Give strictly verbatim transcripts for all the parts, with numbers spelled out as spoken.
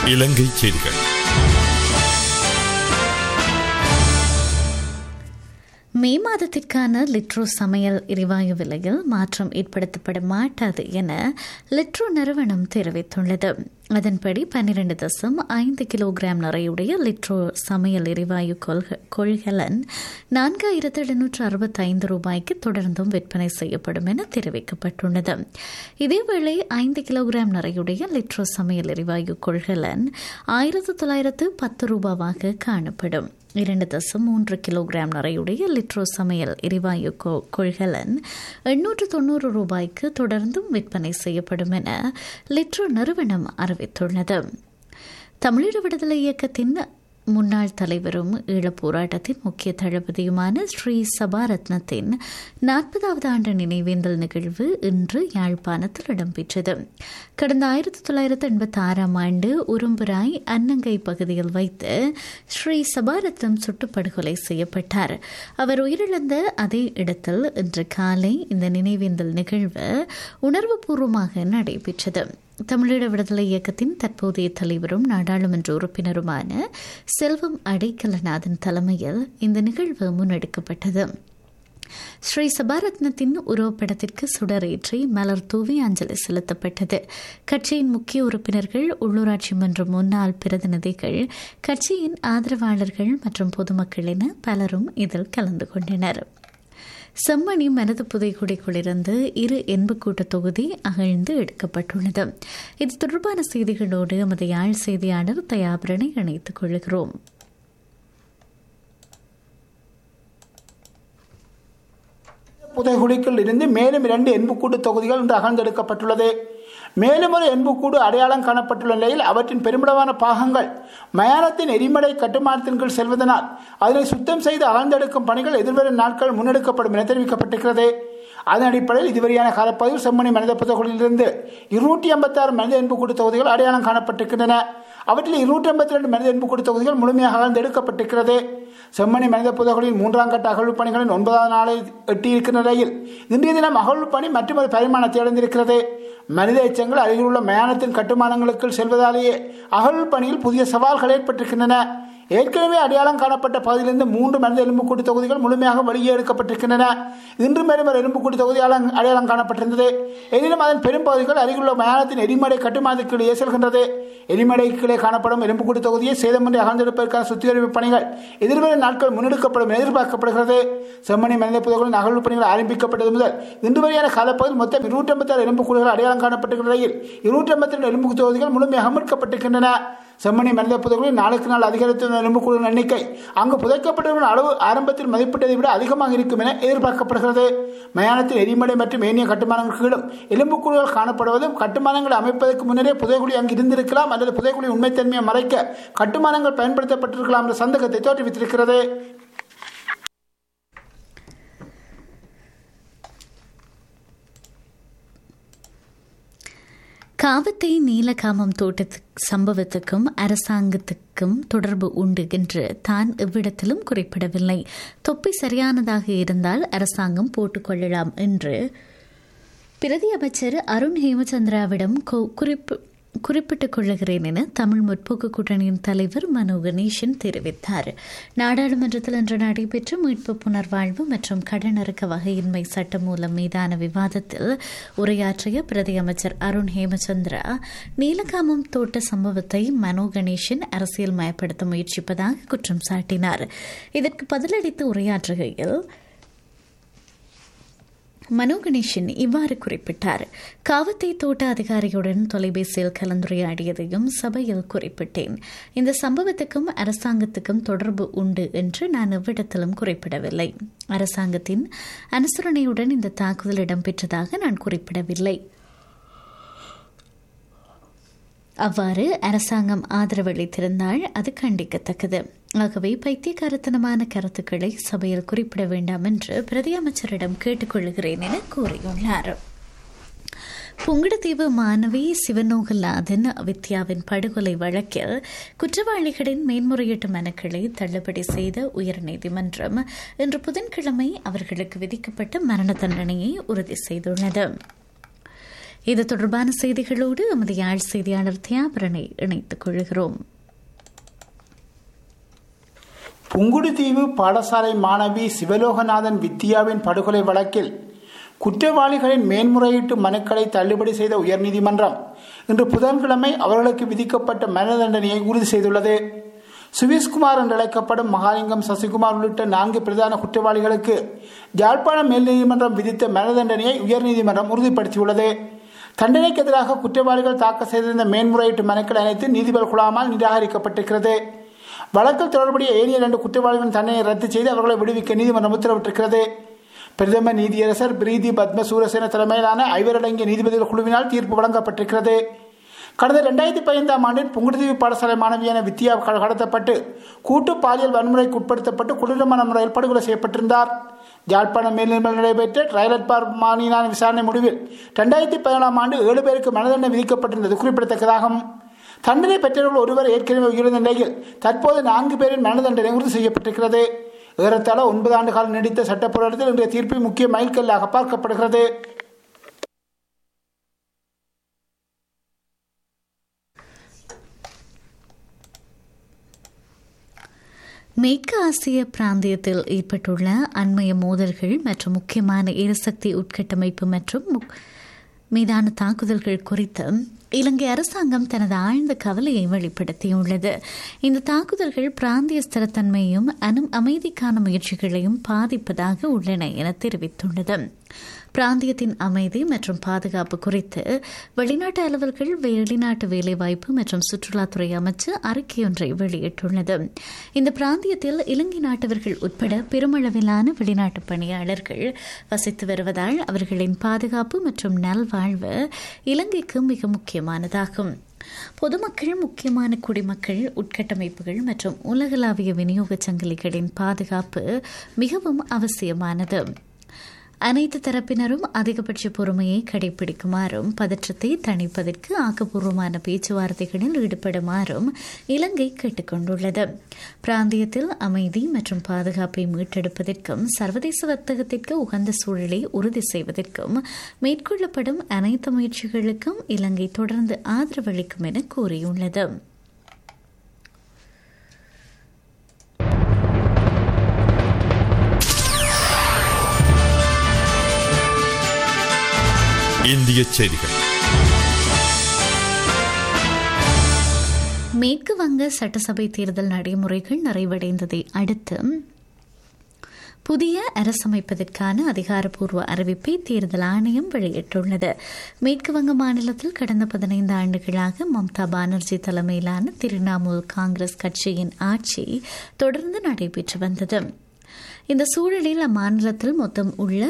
இலங்கை செய்திகள். மே மாதத்திற்கான லிட்ரோ சமையல் எரிவாயு விலையில் மாற்றம் ஏற்படுத்தப்பட மாட்டாது என லிட்ரோ நிறுவனம் தெரிவித்துள்ளது. அதன்படி பன்னிரண்டு தசம் ஐந்து கிலோகிராம் நிறையுடைய லிட்ரோ சமையல் எரிவாயு கொள்கலன் நான்காயிரத்து எழுநூற்று அறுபத்தி ஐந்து ரூபாய்க்கு தொடர்ந்தும் விற்பனை செய்யப்படும் என தெரிவிக்கப்பட்டுள்ளது. இதேவேளை ஐந்து கிலோகிராம் நிறையுடைய லிட்ரோ சமையல் எரிவாயு கொள்கலன் ஆயிரத்து தொள்ளாயிரத்து பத்து ரூபாவாக காணப்படும். இரண்டு தசம் மூன்று கிலோகிராம் நிறையுடைய லிட்ரோ சமையல் எரிவாயு கொள்கலன் எண்ணூற்று தொன்னூறு ரூபாய்க்கு தொடர்ந்தும் விற்பனை செய்யப்படும் என லிட்ரோ நிறுவனம் அறிவித்துள்ளது. தமிழீழ விடுதலை இயக்கத்தின் முன்னாள் தலைவரும் ஈழப் போராட்டத்தின் முக்கிய தளபதியுமான ஸ்ரீ சபாரத்னத்தின் நாற்பதாவது ஆண்டு நினைவேந்தல் நிகழ்வு இன்று யாழ்ப்பாணத்தில் இடம்பெற்றது. கடந்த ஆயிரத்தி தொள்ளாயிரத்து எண்பத்தி ஆறாம் ஆண்டு உரும்புராய் அன்னங்கை பகுதியில் வைத்து ஸ்ரீ சபாரத்னம் சுட்டுப்படுகொலை செய்யப்பட்டார். அவர் உயிரிழந்த அதே இடத்தில் இன்று காலை இந்த நினைவேந்தல் நிகழ்வு உணர்வுபூர்வமாக நடைபெற்றது. தமிழீழ விடுதலை இயக்கத்தின் தற்போதைய தலைவரும் நாடாளுமன்ற உறுப்பினருமான செல்வம் அடைக்கலநாதன் தலைமையில் இந்த நிகழ்வு முன்னெடுக்கப்பட்டது. ஸ்ரீ சபாரத்னத்தின் உருவப்படத்திற்கு சுடரேற்றி மலர் தூவி அஞ்சலி செலுத்தப்பட்டது. கட்சியின் முக்கிய உறுப்பினர்கள், உள்ளூராட்சி மன்ற முன்னாள் பிரதிநிதிகள், கட்சியின் ஆதரவாளர்கள் மற்றும் பொதுமக்கள் என பலரும் இதில் கலந்து கொண்டனர். செம்மணி மனது புதைக்குடிக்குள்ளிருந்து இரு எண்புக்கூட்ட தொகுதி அகழ்ந்து எடுக்கப்பட்டுள்ளது. இது தொடர்பான செய்திகளோடு எமது யாழ் செய்தியாளர் தயாபரனை இணைத்துக் கொள்கிறோம். புதைகுடிக்குள் இருந்து மேலும் இரண்டு எண்புக்கூட்டு தொகுதிகள் இன்று அகழ்ந்தெடுக்கப்பட்டுள்ளது. மேலும் ஒரு எண்புக்கூடு அடையாளம் காணப்பட்டுள்ள நிலையில் அவற்றின் பெருமிடமான பாகங்கள் மயானத்தின் எரிமலை கட்டுமானத்தின் கீழ் செல்வதனால் அதனை சுத்தம் செய்து அகழ்ந்தெடுக்கும் பணிகள் எதிர்வரும் நாட்கள் முன்னெடுக்கப்படும் என தெரிவிக்கப்பட்டிருக்கிறது. அதன் அடிப்படையில் இதுவரையான காலப்பகுதியில் செம்மணி மனித புதைகுழியிலிருந்து இருநூற்றி ஐம்பத்தி ஆறு மனித எண்புக்கூடு தொகுதிகள் அடையாளம் காணப்பட்டிருக்கின்றன. அவற்றில் இருநூற்றி ஐம்பத்தி ரெண்டு மனித எண்புக்கூடு தொகுதிகள் முழுமையாக அகழ்ந்தெடுக்கப்பட்டிருக்கிறது. செம்மணி மனித புதைகுழியின் மூன்றாம் கட்ட அகழ்வு பணிகளின் ஒன்பதாவது நாளை எட்டியிருக்கிற நிலையில் இன்றைய தினம் அகழ்வு பணி மற்றொரு பரிமாணத்தை அடைந்திருக்கிறது. மனித எச்சங்கள் அருகில் உள்ள மயானத்தின் கட்டுமானங்களுக்குள் செல்வதாலேயே அகழ்வு பணியில் புதிய சவால்கள் ஏற்பட்டிருக்கின்றன. ஏற்கனவே அடையாளம் காணப்பட்ட பகுதியிலிருந்து மூன்று மனித எலும்புக்கூட்டு தொகுதிகள் முழுமையாக வெளியே எடுக்கப்பட்டிருக்கின்றன. இன்று மேலும் ஒரு எலும்புக்கூட்டு தொகுதி அடையாளம் காணப்பட்டிருந்தது. எனினும் அதன் பெரும்பகுதிகள் அருகிலுள்ள மயானத்தின் எரிமலை கட்டுமானத்திற்குள்ளே செல்கின்றது. எரிமலைக்குள்ளே காணப்படும் எலும்புக்கூட்டு தொகுதியை சேதமின்றி அகழ்ந்தெடுப்பதற்கான சுத்திகரிப்பு பணிகள் எதிர்வரும் நாட்கள் முன்னெடுக்கப்படும் என எதிர்பார்க்கப்படுகிறது. செம்மணி மனித புதைகுழியின் அகழ்வு பணிகள் ஆரம்பிக்கப்பட்டது முதல் இன்று வரையான காலப்பகுதியில் மொத்தம் இருநூற்றி ஐம்பத்தி ஆறு எலும்புக்கூடுகள் அடையாளம் காணப்பட்டிருக்கிற நிலையில் இருநூற்றி ஐம்பத்தி ரெண்டு எலும்புக்கூட்டு தொகுதிகள் முழுமையாக மீட்கப்பட்டிருக்கின்றன. செம்மணி மனித புதைகுழியில் நாளுக்கு நாள் அதிகரித்து எலும்புக்கூடுகளின் எண்ணிக்கை அங்கு புதைக்கப்பட்டவர்களின் அளவு ஆரம்பத்தில் மதிப்பிட்டதை விட அதிகமாக இருக்கும் என எதிர்பார்க்கப்படுகிறது. மயானத்தில் எரிமலை மற்றும் ஏனைய கட்டுமானங்களும் எலும்புக்கூடுகள் காணப்படுவதும் கட்டுமானங்களை அமைப்பதற்கு முன்னரே புதைகுழி அங்கு இருந்திருக்கலாம் அல்லது புதைகுழி உண்மைத்தன்மையை மறைக்க கட்டுமானங்கள் பயன்படுத்தப்பட்டிருக்கலாம் என்ற சந்தேகத்தை தோற்றுவித்திருக்கிறது. காவத்தை நீலகாமம் தோட்ட சம்பவத்துக்கும் அரசாங்கத்துக்கும் தொடர்பு உண்டு என்று தான் எவ்விடத்திலும் குறிப்பிடவில்லை. தொப்பி சரியானதாக இருந்தால் அரசாங்கம் போட்டுக்கொள்ளலாம் என்று பிரதி அமைச்சர் அருண் ஹேமச்சந்திராவிடம் குறிப்பு குறிப்பிட்டுக் கொள்ளுகிறேன் என தமிழ் முற்போக்கு கூட்டணியின் தலைவர் மனோ கணேசன் தெரிவித்தார். நாடாளுமன்றத்தில் இன்று நடைபெற்ற மீட்பு புனர்வாழ்வு மற்றும் கடனறுக்க வகையின்மை சட்டம் மூலம் மீதான விவாதத்தில் உரையாற்றிய பிரதி அமைச்சர் அருண் ஹேமச்சந்திரா நீலகாமம் தோட்ட சம்பவத்தை மனோ கணேசன் அரசியல் மயப்படுத்த முயற்சிப்பதாக குற்றம் சாட்டினார். இதற்கு பதிலளித்து உரையாற்றுகையில் மனோ கணேசன் இவ்வாறு குறிப்பிட்டார். காவத்தை தோட்ட அதிகாரியுடன் தொலைபேசியில் கலந்துரையாடியதையும் சபையில் குறிப்பிட்டேன். இந்த சம்பவத்துக்கும் அரசாங்கத்துக்கும் தொடர்பு உண்டு என்று நான் எவ்விடத்திலும் குறிப்பிடவில்லை. அரசாங்கத்தின் அனுசரணையுடன் இந்த தாக்குதல் இடம்பெற்றதாக நான் குறிப்பிடவில்லை. அவ்வாறு அரசாங்கம் ஆதரவளித்திருந்தால் அது கண்டிக்கத்தக்கது. ஆகவே பைத்தியக்காரத்தனமான கருத்துக்களை சபையில் குறிப்பிட வேண்டாம் என்று பிரதி அமைச்சரிடம் கேட்டுக்கொள்கிறேன் என கூறியுள்ளார். புங்குடுதீவு மாணவி சிவனோகநாதன் வித்யாவின் படுகொலை வழக்கில் குற்றவாளிகளின் மேன்முறையீட்டு மனுக்களை தள்ளுபடி செய்த உயர்நீதிமன்றம் இன்று புதன்கிழமை அவர்களுக்கு விதிக்கப்பட்ட மரண தண்டனையை உறுதி செய்துள்ளது. இது தொடர்பான செய்திகளோடு எமது யாழ் செய்தியாளர் தியாபரனை இணைத்துக் கொள்கிறோம். புங்குடுதீவு பாடசாலை மாணவி சிவலோகநாதன் வித்யாவின் படுகொலை வழக்கில் குற்றவாளிகளின் மேன்முறையீட்டு மனுக்களை தள்ளுபடி செய்த உயர்நீதிமன்றம் இன்று புதன்கிழமை அவர்களுக்கு விதிக்கப்பட்ட மரண தண்டனையை உறுதி செய்துள்ளது. சுவிஸ்குமார் என்று அழைக்கப்படும் மகாலிங்கம், சசிகுமார் உள்ளிட்ட நான்கு பிரதான குற்றவாளிகளுக்கு யாழ்ப்பாணம் மேல் நீதிமன்றம் விதித்த மரண தண்டனையை உயர்நீதிமன்றம் உறுதிப்படுத்தியுள்ளது. தண்டனைக்கு எதிராக குற்றவாளிகள் தாக்கல் செய்திருந்த மேன்முறையீட்டு மனுக்கள் அனைத்து நீதிபதி குழாமால் நிராகரிக்கப்பட்டிருக்கிறது. வழக்கில் தொடர்புடைய ஏனைய இரண்டு குற்றவாளிகளின் தண்டனையை ரத்து செய்து அவர்களை விடுவிக்க நீதிமன்றம் உத்தரவிட்டிருக்கிறது. பிரதம நீதியரசர் பிரீதி பத்ம சூரசேன தலைமையிலான ஐவரடங்கிய நீதிபதிகள் குழுவினால் தீர்ப்பு வழங்கப்பட்டிருக்கிறது. கடந்த இரண்டாயிரத்தி பதினைந்தாம் ஆண்டில் புங்குடுதீவு பாடசாலை மாணவியான வித்யா கடத்தப்பட்டு கூட்டு பாலியல் வன்முறைக்கு உட்படுத்தப்பட்டு கொடூரமான முறையில் படுகொலை செய்யப்பட்டிருந்தார். யாழ்ப்பாணம் மேல்நீதிமன்றம் நடைபெற்ற ட்ரைலட் பார் மாநில விசாரணை முடிவில் இரண்டாயிரத்தி பதினேழாம் ஆண்டு ஏழு பேருக்கு மரணதண்டனை விதிக்கப்பட்டிருந்தது குறிப்பிடத்தக்கதாகும். தண்டனை பெற்றவர்கள் ஒருவர் ஏற்கனவே உயிரிழந்த நிலையில் தற்போது நான்கு பேரின் மரண தண்டனை உறுதி செய்யப்பட்டிருக்கிறது. ஏறத்தாழ ஒன்பது ஆண்டு காலம் நீடித்த சட்ட போராட்டத்தில் இன்றைய தீர்ப்பு முக்கிய மைல்கல்லாக பார்க்கப்படுகிறது. மேற்கு ஆசிய பிராந்தியத்தில் ஏற்பட்டுள்ள அண்மைய மோதல்கள் மற்றும் முக்கியமான எரிசக்தி உட்கட்டமைப்பு மற்றும் மீதான தாக்குதல்கள் குறித்து இலங்கை அரசாங்கம் தனது ஆழ்ந்த கவலையை வெளிப்படுத்தியுள்ளது. இந்த தாக்குதல்கள் பிராந்திய ஸ்திரத்தன்மையும் அமைதிக்கான முயற்சிகளையும் பாதிப்பதாக உள்ளன என தெரிவித்துள்ளது. பிராந்தியத்தின் அமைதி மற்றும் பாதுகாப்பு குறித்து வெளிநாட்டு அலுவல்கள், வெளிநாட்டு வேலைவாய்ப்பு மற்றும் சுற்றுலாத்துறை அமைச்சு அறிக்கையொன்றை வெளியிட்டுள்ளது. இந்த பிராந்தியத்தில் இலங்கை நாட்டவர்கள் உட்பட பெருமளவிலான வெளிநாட்டு பணியாளர்கள் வசித்து வருவதால் அவர்களின் பாதுகாப்பு மற்றும் நல்வாழ்வு இலங்கைக்கு மிக முக்கியமானதாகும். பொதுமக்கள், முக்கியமான குடிமக்கள், உட்கட்டமைப்புகள் மற்றும் உலகளாவிய விநியோக சங்கிலிகளின் பாதுகாப்பு மிகவும் அவசியமானது. அனைத்து தரப்பினரும் அதிகபட்ச பொறுமையை கடைபிடிக்குமாறும் பதற்றத்தை தணிப்பதற்கு ஆக்கப்பூர்வமான பேச்சுவார்த்தைகளில் ஈடுபடுமாறும் இலங்கை கேட்டுக் கொண்டுள்ளது. பிராந்தியத்தில் அமைதி மற்றும் பாதுகாப்பை மீட்டெடுப்பதற்கும் சர்வதேச வர்த்தகத்திற்கு உகந்த சூழலை உறுதி செய்வதற்கும் மேற்கொள்ளப்படும் அனைத்து முயற்சிகளுக்கும் இலங்கை தொடர்ந்து ஆதரவளிக்கும் என கூறியுள்ளது. இந்திய செய்திகள். மேற்கு வங்க சட்டசபை தேர்தல் நடைமுறைகள் நிறைவடைந்ததை அடுத்து புதிய அரசமைப்பதற்கான அதிகாரப்பூர்வ அறிவிப்பை தேர்தல் ஆணையம் வெளியிட்டுள்ளது. மேற்கு வங்க மாநிலத்தில் கடந்த பதினைந்து ஆண்டுகளாக மம்தா பானர்ஜி தலைமையிலான திரிணாமுல் காங்கிரஸ் கட்சியின் ஆட்சி தொடர்ந்து நடைபெற்று வந்தது. இந்த சூழலில் அம்மாநிலத்தில் மொத்தம் உள்ள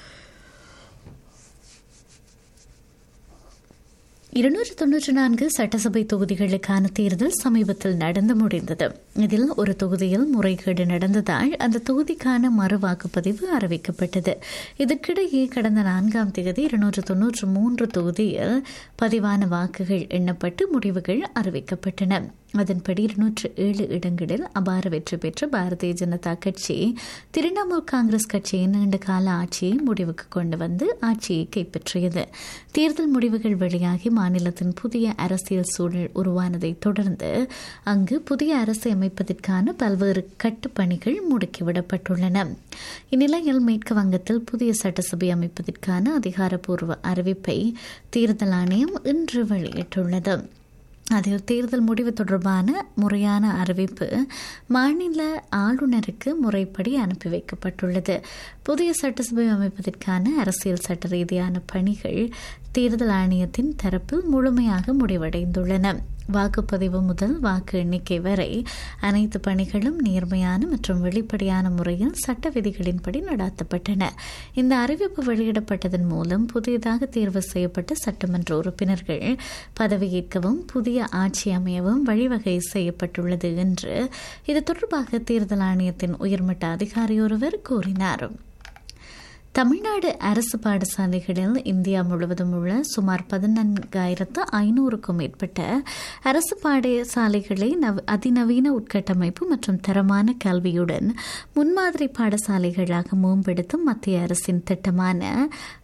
இருநூற்று தொன்னூற்றி நான்கு சட்டசபை தொகுதிகளுக்கான தேர்தல் சமீபத்தில் நடந்து முடிந்தது. இதில் ஒரு தொகுதியில் முறைகேடு நடந்ததால் அந்த தொகுதிக்கான மறு வாக்குப்பதிவு அறிவிக்கப்பட்டது. இதற்கிடையே கடந்த நான்காம் தேதி இருநூற்று தொன்னூற்று மூன்று தொகுதியில் பதிவான வாக்குகள் எண்ணப்பட்டு முடிவுகள் அறிவிக்கப்பட்டன. அதன்படி இருநூற்று ஏழு இடங்களில் அபார வெற்றி பெற்ற பாரதிய ஜனதா கட்சி திரிணாமுல் காங்கிரஸ் கட்சியின் நீண்டகால ஆட்சியை முடிவுக்கு கொண்டு வந்து ஆட்சியை கைப்பற்றியது. தேர்தல் முடிவுகள் வெளியாகி மாநிலத்தின் புதிய அரசியல் சூழல் உருவானதை தொடர்ந்து அங்கு புதிய அரசை அமைப்பதற்கான பல்வேறு கட்டுப்பணிகள் முடுக்கிவிடப்பட்டுள்ளன. இந்நிலையில் மேற்கு வங்கத்தில் புதிய சட்டசபை அமைப்பதற்கான அதிகாரப்பூர்வ அறிவிப்பை தேர்தல் ஆணையம் இன்று வெளியிட்டுள்ளது. அதில் தேர்தல் முடிவு தொடர்பான முறையான அறிவிப்பு மாநில ஆளுநருக்கு முறைப்படி அனுப்பி வைக்கப்பட்டுள்ளது. புதிய சட்டசபை அமைப்பதற்கான அரசியல் சட்ட ரீதியான பணிகள் தேர்தல் ஆணையத்தின் தரப்பில் முழுமையாக முடிவடைந்துள்ளன. வாக்குப்பதிவு முதல் வாக்கு எண்ணிக்கை வரை அனைத்து பணிகளும் நேர்மையான மற்றும் வெளிப்படையான முறையில் சட்ட விதிகளின்படி நடாத்தப்பட்டன. இந்த அறிவிப்பு வெளியிடப்பட்டதன் மூலம் புதியதாக தேர்வு செய்யப்பட்ட சட்டமன்ற உறுப்பினர்கள் பதவியேற்கவும் புதிய ஆட்சி அமையவும் வழிவகை செய்யப்பட்டுள்ளது என்று இது தொடர்பாக தேர்தல் ஆணையத்தின் உயர்மட்ட அதிகாரி ஒருவர் கூறினார். தமிழ்நாடு அரசு பாடசாலைகளில் இந்தியா முழுவதும் உள்ள சுமார் பதினான்காயிரத்து ஐநூறுக்கும் மேற்பட்ட அரசு பாடசாலைகளை அதிநவீன உட்கட்டமைப்பு மற்றும் தரமான கல்வியுடன் முன்மாதிரி பாடசாலைகளாக மேம்படுத்தும் மத்திய அரசின் திட்டமான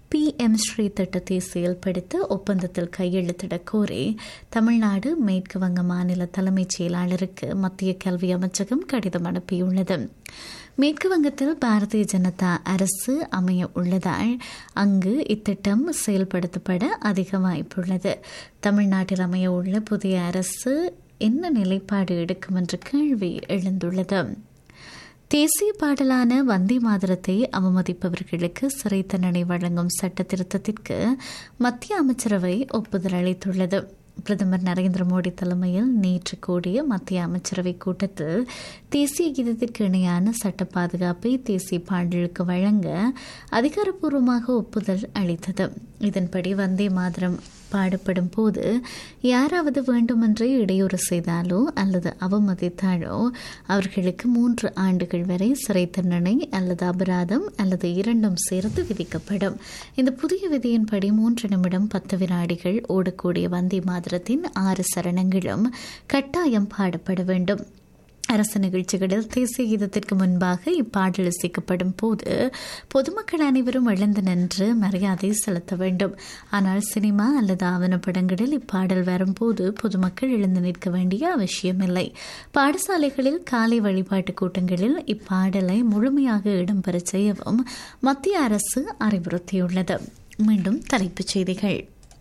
பி எம் ஸ்ரீ திட்டத்தை செயல்படுத்த ஒப்பந்தத்தில் கையெழுத்திட கோரி தமிழ்நாடு மேற்கு வங்க மாநில தலைமைச் செயலாளருக்கு மத்திய கல்வி அமைச்சகம் கடிதம் அனுப்பியுள்ளது. மேற்கு வங்கத்தில் பாரதிய ஜனதா அரசு அமைய உள்ளதால் அங்கு இத்திட்டம் செயல்படுத்தப்பட அதிக வாய்ப்புள்ளது. தமிழ்நாட்டில் அமைய உள்ள புதிய அரசு என்ன நிலைப்பாடு எடுக்கும் என்ற கேள்வி எழுந்துள்ளது. தேசிய பாடலான வந்தே மாதரத்தை அவமதிப்பவர்களுக்கு சிறை தண்டனை வழங்கும் சட்ட திருத்தத்திற்கு மத்திய அமைச்சரவை ஒப்புதல் அளித்துள்ளது. பிரதமர் நரேந்திர மோடி தலைமையில் நேற்று கூடிய மத்திய அமைச்சரவை கூட்டத்தில் தேசிய கீதத்திற்கு இணையான சட்ட பாதுகாப்பை தேசிய பாடலுக்கு வழங்க அதிகாரப்பூர்வமாக ஒப்புதல் அளித்தது. இதன்படி வந்தே மாதரம் பாடப்படும் போது யாராவது வேண்டுமென்றே இடையூறு செய்தாலோ அல்லது அவமதித்தாலோ அவர்களுக்கு மூன்று ஆண்டுகள் வரை சிறை தண்டனை அல்லது அபராதம் அல்லது இரண்டும் சேர்த்து விதிக்கப்படும். இந்த புதிய விதியின்படி மூன்று நிமிடம் பத்து வினாடிகள் ஓடக்கூடிய வந்தே மாதரத்தின் ஆறு சரணங்களும் கட்டாயம் பாடப்பட வேண்டும். அரசு நிகழ்ச்சிகளில் தேசிய கீதத்திற்கு முன்பாக இப்பாடல் இசைக்கப்படும் போது பொதுமக்கள் அனைவரும் எழுந்து நின்று மரியாதை செலுத்த வேண்டும். ஆனால் சினிமா அல்லது ஆவணப்படங்களில் இப்பாடல் வரும்போது பொதுமக்கள் எழுந்து நிற்க வேண்டிய அவசியமில்லை. பாடசாலைகளில் காலை வழிபாட்டு கூட்டங்களில் இப்பாடலை முழுமையாக இடம்பெற செய்யவும் மத்திய அரசு அறிவுறுத்தியுள்ளது. மீண்டும் தலைப்புச் செய்திகள்.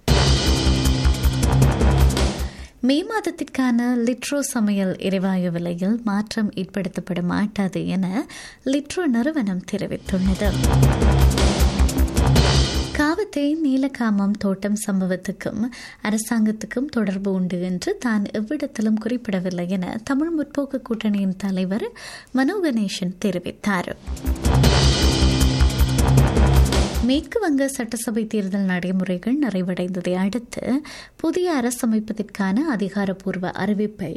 மே மாதத்திற்கான லிட்ரோ சமையல் எரிவாயு விலையில் மாற்றம் ஏற்படுத்தப்பட மாட்டாது என லிட்ரோ நிறுவனம் தெரிவித்துள்ளது. காவத்தை நீலகாமம் தோட்டம் சம்பவத்துக்கும் அரசாங்கத்துக்கும் தொடர்பு உண்டு என்று தான் எவ்விடத்திலும் குறிப்பிடவில்லை என தமிழ் முற்போக்கு கூட்டணியின் தலைவர் மனோ கணேசன் தெரிவித்தார். மேற்கு வங்க சட்டசபை தேர்தல் நடைமுறைகள் நிறைவடைந்ததை அடுத்து புதிய அரசு அமைப்பதற்கான அதிகாரப்பூர்வ அறிவிப்பை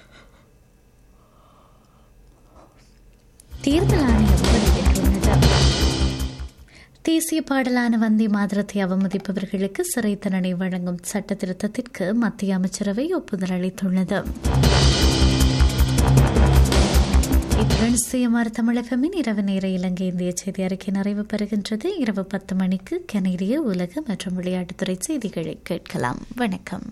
தேர்தல் ஆணையம் வெளியிட்டுள்ளது. தேசிய பாடலான வந்தே மாதரத்தை அவமதிப்பவர்களுக்கு சிறை தண்டனை வழங்கும் சட்ட திருத்தத்திற்கு மத்திய அமைச்சரவை ஒப்புதல் அளித்துள்ளது. இத்துடன் சிஎம்ஆர் தமிழகமின் இரவு நேர இலங்கை இந்திய செய்தி அறிக்கை நிறைவு பெறுகின்றது. இரவு பத்து மணிக்கு கனேடிய உலக மற்றும் விளையாட்டுத்துறை செய்திகளை கேட்கலாம். வணக்கம்.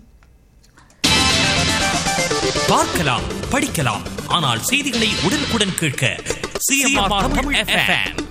பார்க்கலாம், படிக்கலாம், ஆனால் செய்திகளை உடனுக்குடன் கேட்க சிஎம்ஆர் தமிழ் எஃப்எம்